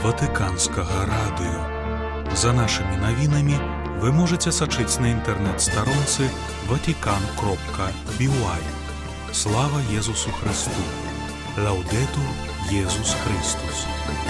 Ватыканскага радыё. За нашымі навінамі вы можаце сачыць на інтэрнэт-старонцы vatican.by. Слава Езусу Христу! Лаўдэтур Езус Христус!